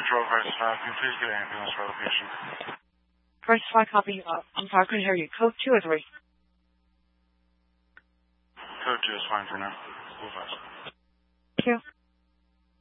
Control, Crisis 5. Can you please get an ambulance for the patient? Crisis 5, copy. I'm sorry, I couldn't hear you. Code 2 or 3? Code 2 is fine for now. Go fast. Thank you.